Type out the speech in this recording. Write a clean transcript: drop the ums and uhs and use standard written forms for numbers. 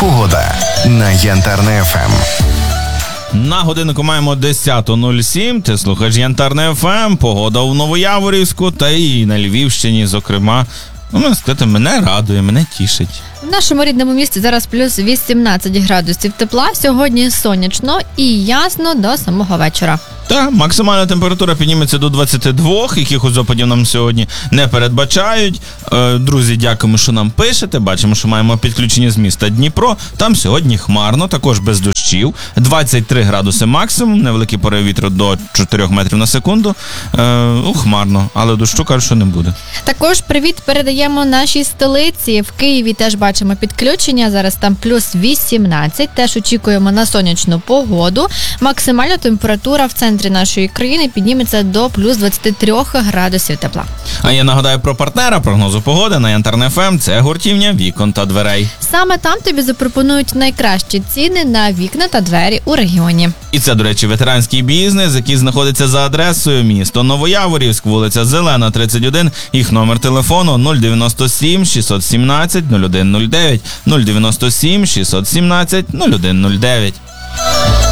Погода на Янтарне ФМ. На годиннику маємо 10:07. Ти слухаєш Янтарне ФМ. Погода у Новояворівську та і на Львівщині, зокрема. Можна сказати, мене радує, мене тішить. В нашому рідному місті зараз плюс 18 градусів тепла. Сьогодні сонячно і ясно до самого вечора. Так, максимальна температура підніметься до 22, якихось опадів нам сьогодні не передбачають. Друзі, дякуємо, що нам пишете. Бачимо, що маємо підключення з міста Дніпро. Там сьогодні хмарно, також без дощів. 23 градуси максимум, невеликий порив вітру до 4 метрів на секунду. Хмарно, але дощу, кажуть, що не буде. Також привіт передаємо нашій столиці. В Києві теж бачимо підключення. Зараз там плюс 18. Теж очікуємо на сонячну погоду. Максимальна температура в центрі нашої країни підніметься до плюс 23 градусів тепла. А я нагадаю про партнера прогнозу погоди на Янтарне ФМ. Це гуртівня вікон та дверей. Саме там тобі запропонують найкращі ціни на вікна та двері у регіоні. І це, до речі, ветеранський бізнес, який знаходиться за адресою місто Новояворівськ, вулиця Зелена, 31. Їх номер телефону 097 617 0109, 097 617 0109.